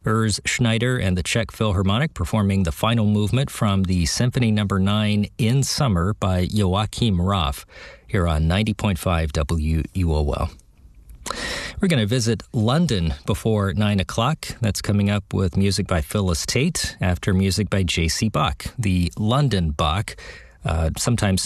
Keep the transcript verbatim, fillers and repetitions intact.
Urs Schneider and the Czech Philharmonic performing the final movement from the Symphony Number nine in Summer by Joachim Raff here on ninety point five W U O L. We're going to visit London before nine o'clock. That's coming up with music by Phyllis Tate after music by J C Bach. The London Bach, uh, sometimes